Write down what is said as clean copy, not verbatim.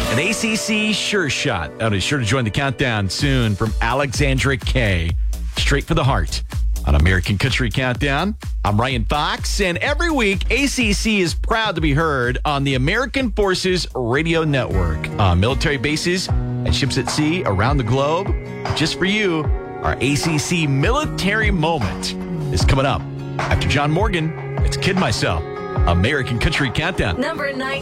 An ACC sure shot. Oh, be sure to join the countdown soon from Alexandra Kay. Straight for the heart on American Country Countdown. I'm Ryan Fox, and every week, ACC is proud to be heard on the American Forces Radio Network. On military bases and ships at sea around the globe. Just for you, our ACC Military Moment is coming up. After John Morgan, it's Kid Myself. American Country Countdown. Number 9.